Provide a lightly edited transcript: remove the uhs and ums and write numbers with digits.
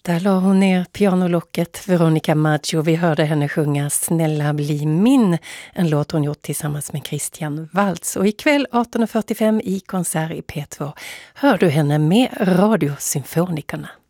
Där la hon ner pianolocket, Veronica Maggio. Vi hörde henne sjunga Snälla bli min, en låt hon gjort tillsammans med Christian Waltz. Och ikväll 18.45 i konsert i P2 hör du henne med Radiosymfonikerna.